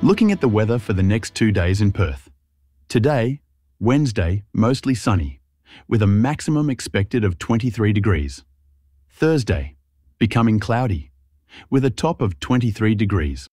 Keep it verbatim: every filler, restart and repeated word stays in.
Looking at the weather for the next two days in Perth. Today, Wednesday, mostly sunny, with a maximum expected of twenty-three degrees. Thursday, becoming cloudy, with a top of twenty-three degrees.